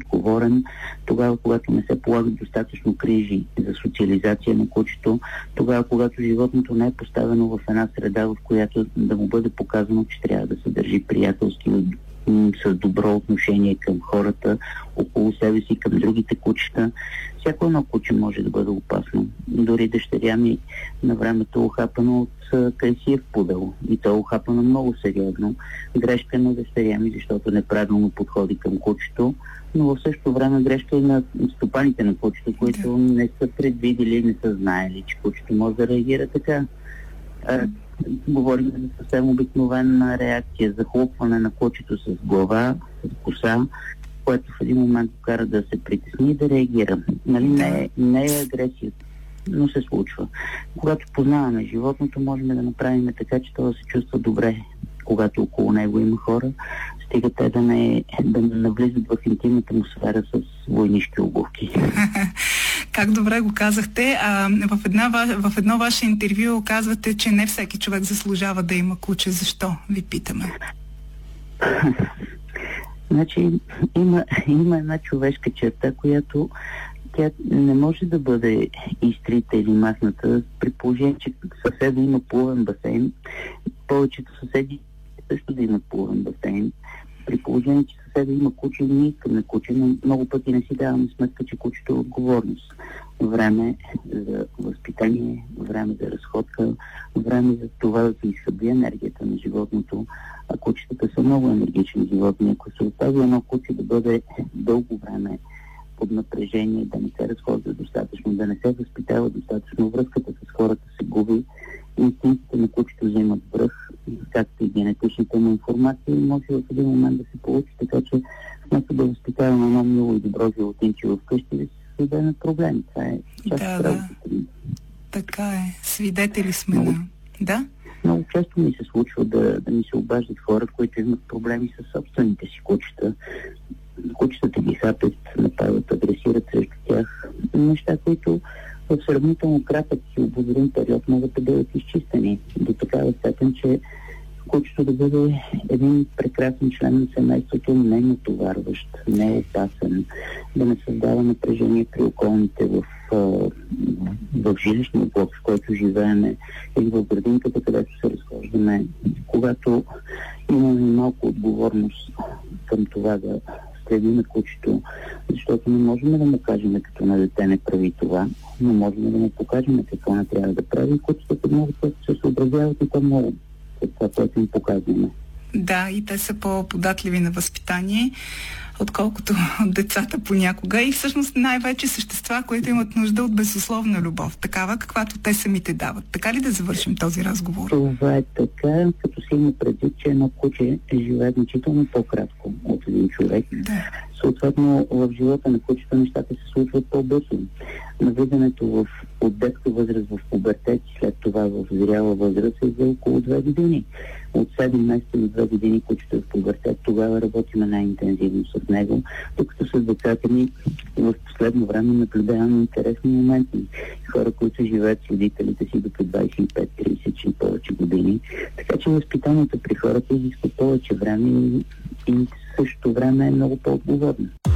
отговорен, тогава когато не се полагат достатъчно грижи за социализация на кучето, тогава когато животното не е поставено в една среда, в която да му бъде показано, че трябва да се държи приятелски, с добро отношение към хората, около себе си, към другите кучета. Всяко едно куче може да бъде опасно. Дори дъщеря ми на времето е ухапана от кресиев пудел. И то е ухапана много сериозно. Грешка на дъщеря ми, защото неправилно подходи към кучето, но в същото време грешка и на стопаните на кучето, които не са предвидели, не са знаели, че кучето може да реагира така. Говорим за съвсем обикновена реакция, захлупване на кучето с глава, с коса, което в един момент го кара да се притесни и да реагира. Нали, не е агресия, но се случва. Когато познаваме животното, можем да направим така, че то да се чувства добре, когато около него има хора, стига те да не навлизат в интимната му сфера с войнишки обувки. Как добре го казахте. В едно ваше интервю казвате, че не всеки човек заслужава да има куче. Защо? Ви питаме. Значи, има една човешка черта, която тя не може да бъде изтрита или махната, при положение, че съседа има плувен басейн. Повечето съседи също да имат плувен басейн. При положение, че съседа има куче, ние искаме куче, но много пъти не си даваме сметка, че кучето е отговорност. Време за възпитание, време за разходка, време за това да се изхъби енергията на животното. А кучетата са много енергични животни. Ако се остави едно куче да бъде дълго време под напрежение, да не се разхожда достатъчно, да не се възпитава достатъчно, връзката с хората се губи, инстинктите на кучето вземат връх, както и генетичната му информация, може в един момент да се получи, така че вместо да възпитаваме едно мило и добро животинче вкъщи, да се създадем проблеми. Това е част от работата. Така е. Свидетели сме на... Да? Много често ми се случва да ми се обаждат хора, които имат проблеми с собствените си кучета. Кучетата ги хапят, нападат, агресират срещу тях. Неща, които в сравнително кратък и обозрим период могат да бъдат изчистени до такава степен, че кучето да бъде един прекрасен член на семейството, не натоварващ, не опасен, да не създава напрежение при околните в жилищния блок, в който живееме, или в градинката, където се разхождаме. Когато имаме малко отговорност към това да следим кучето, защото не можем да му кажем като на дете не прави това, но можем да му покажем какво не трябва да прави. Кучетата много пъти се съобразяват и то много това, което им показваме. Да, и те са по-податливи на възпитание, отколкото децата понякога. И всъщност най-вече същества, които имат нужда от безусловна любов, такава каквато те самите дават. Така ли да завършим този разговор? Това е така, като си има предвид, че едно куче живее значително по-кратко от един човек. Да. Съответно, в живота на кучета нещата се случват по-бързо. Навлизането от детска възраст в пубертет и след това в зряла възраст е за около 2 години. От 7 месеца до 2 години кучето е в пубертет, тогава работим най-интензивно с него, докато с децата ни в последно време наблюдаваме интересни моменти. Хора, които живеят с родителите си до 25, 30 и повече години. Така че възпитанието при хората изисква повече време и в същото време е много по-отговорно.